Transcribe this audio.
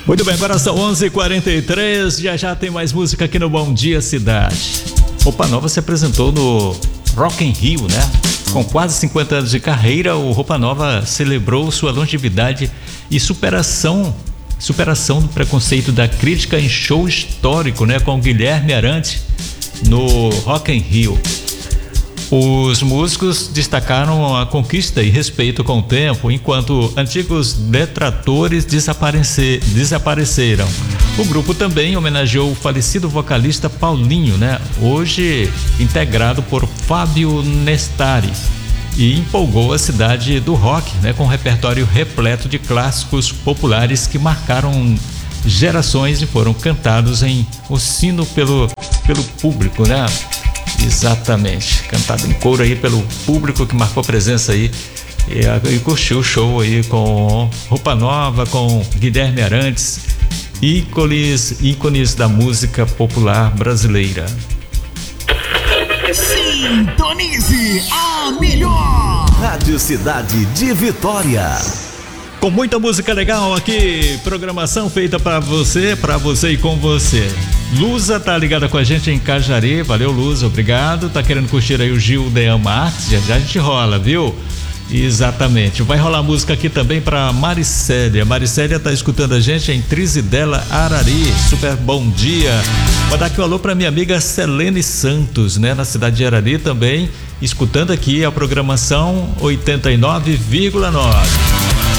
Muito bem, agora são 11h43, já tem mais música aqui no Bom Dia Cidade. Roupa Nova se apresentou no Rock in Rio, né? Com quase 50 anos de carreira, o Roupa Nova celebrou sua longevidade e superação do preconceito da crítica em show histórico, né? Com Guilherme Arantes no Rock in Rio. Os músicos destacaram a conquista e respeito com o tempo, enquanto antigos detratores desapareceram. O grupo também homenageou o falecido vocalista Paulinho, né? Hoje integrado por Fábio Nestari, e empolgou a cidade do rock, né? Com um repertório repleto de clássicos populares que marcaram gerações e foram cantados em uníssono pelo público, né? Exatamente, cantado em coro aí pelo público que marcou presença aí e curtiu o show aí com Roupa Nova, com Guilherme Arantes, ícones da música popular brasileira. Sintonize a melhor Rádio Cidade de Vitória. Com muita música legal aqui, programação feita para você e com você. Lusa tá ligada com a gente em Cajari, valeu Lusa, obrigado. Tá querendo curtir aí o Gil Dean Marques, já a gente rola, viu? Exatamente, vai rolar música aqui também para Maricélia. Maricélia tá escutando a gente em Trizidela, Arari, super bom dia. Vou dar aqui um alô para minha amiga Selene Santos, né? Na cidade de Arari também, escutando aqui a programação 89,9.